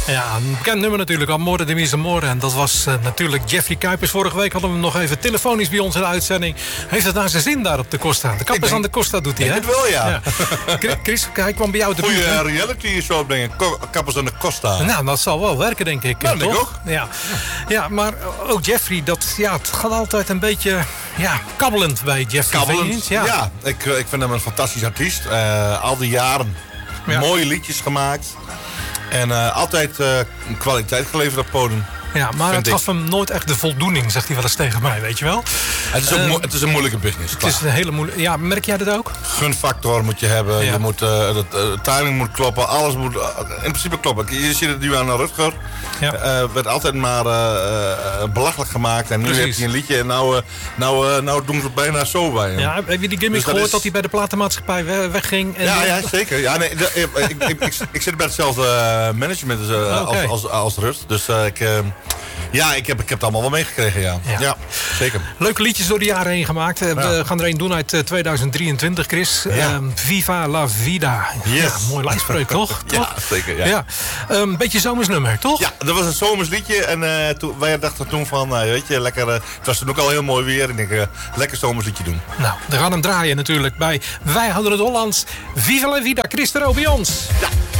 Ja, een bekend nummer natuurlijk, Amore de Mise Amore. En dat was natuurlijk Jeffrey Kuipers. Vorige week hadden we hem nog even telefonisch bij ons in de uitzending. Heeft het naar zijn zin daar op de Costa? De kappers aan de Costa doet hij, hè? Ik wel, ja. Chris, hij kwam bij jou de buurt. Goeie reality show brengen. Kappers aan de Costa. Nou, dat zal wel werken, denk ik. Nou, toch? denk ik ook. Ja, maar ook Jeffrey, het gaat altijd een beetje kabbelend bij Jeffrey. Kabbelend, ja. Ik vind hem een fantastisch artiest. Al die jaren mooie liedjes gemaakt. En altijd kwaliteit geleverd op podium. Ja, maar het gaf hem nooit echt de voldoening, zegt hij wel eens tegen mij, weet je wel. Het is een moeilijke business. Het is een hele moeilijke. Ja, merk jij dat ook? Gunfactor moet je hebben. Ja. Je moet, de timing moet kloppen. Alles moet in principe kloppen. Je ziet het nu aan Rutger. Ja. Werd altijd maar belachelijk gemaakt. En nu heeft hij een liedje en nou doen ze het bijna zo bij hem. Ja, heb je die gimmick gehoord dat hij bij de platenmaatschappij wegging? En ja, zeker. Ja, nee, ik zit bij hetzelfde management als Rust. Dus ik heb het allemaal wel meegekregen, ja. Zeker. Leuke liedjes door de jaren heen gemaakt. We gaan er een doen uit 2023, Chris. Viva la vida. Yes. Ja, mooi lijstspreuk, toch? Ja, zeker. Ja. Een beetje zomersnummer, toch? Ja, dat was een zomers liedje. En wij dachten toen van, weet je, lekker. Het was toen ook al heel mooi weer. Ik denk, lekker zomers liedje doen. Nou, we gaan hem draaien natuurlijk bij Wij Houden het Hollands. Viva la vida, Chris de Roo bij ons. Ja.